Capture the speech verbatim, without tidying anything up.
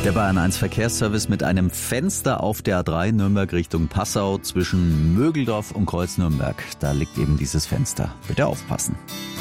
Der Bayern eins Verkehrsservice mit einem Fenster auf der A drei Nürnberg Richtung Passau zwischen Mögeldorf und Kreuz Nürnberg. Da liegt eben dieses Fenster. Bitte aufpassen.